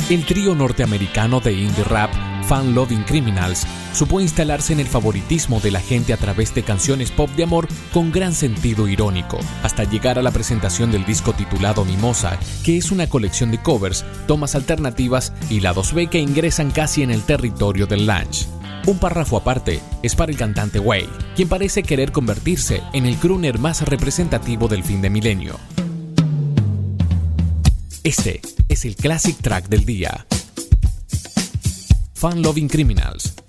El trío norteamericano de indie rap Fun Loving Criminals supo instalarse en el favoritismo de la gente a través de canciones pop de amor con gran sentido irónico, hasta llegar a la presentación del disco titulado Mimosa, que es una colección de covers, tomas alternativas y lados B que ingresan casi en el territorio del lounge. Un párrafo aparte es para el cantante Way, quien parece querer convertirse en el crooner más representativo del fin de milenio. Este es el classic track del día. Fun Loving Criminals,